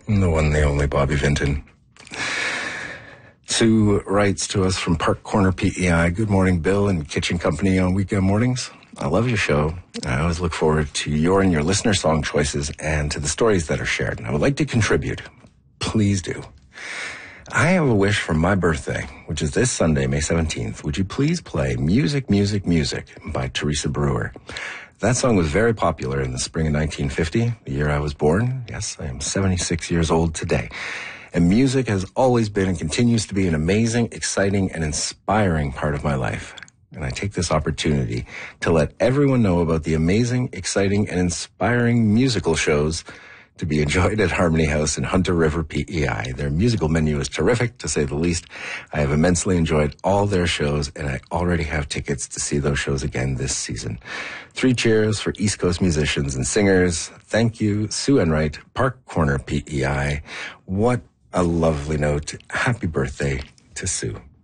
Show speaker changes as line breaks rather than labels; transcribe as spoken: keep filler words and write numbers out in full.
The one, the only Bobby Vinton. Sue writes to us from Park Corner P E I. Good morning, Bill and Kitchen Company on weekend mornings. I love your show. I always look forward to your and your listener song choices and to the stories that are shared. And I would like to contribute. Please do. I have a wish for my birthday, which is this Sunday, May seventeenth. Would you please play Music, Music, Music by Teresa Brewer? That song was very popular in the spring of nineteen fifty, the year I was born. Yes, I am seventy-six years old today. And music has always been and continues to be an amazing, exciting, and inspiring part of my life. And I take this opportunity to let everyone know about the amazing, exciting, and inspiring musical shows to be enjoyed at Harmony House in Hunter River, P E I. Their musical menu is terrific, to say the least. I have immensely enjoyed all their shows, and I already have tickets to see those shows again this season. Three cheers for East Coast musicians and singers. Thank you, Sue Enright, Park Corner, P E I. What a lovely note. Happy birthday to Sue.